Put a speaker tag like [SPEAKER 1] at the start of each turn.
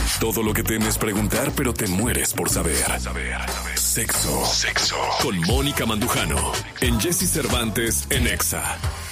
[SPEAKER 1] Todo lo que temes preguntar, pero te mueres por saber. Sexo. Con Mónica Mandujano. En Jessy Cervantes en Exa.